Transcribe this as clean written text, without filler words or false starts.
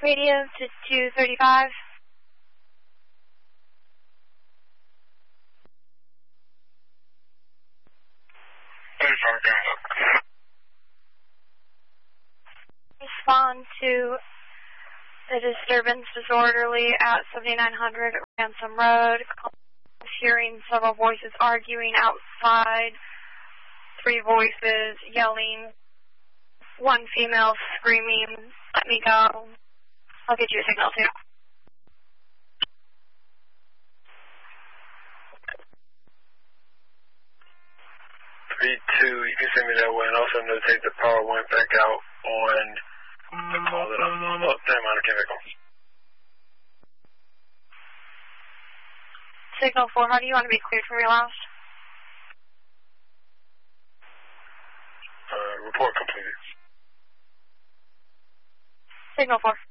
Radio to 235. Respond to the disturbance disorderly at 7900 Ransom Road. Hearing several voices arguing outside. 3 voices yelling. 1 female screaming, "Let me go." I'll get you a signal too. 3-2, you can send me that way, and also notate the power went back out on the call that I'm on. Oh, damn, I can't go. Signal 4, how do you want to be cleared from your last? Report completed. Signal 4.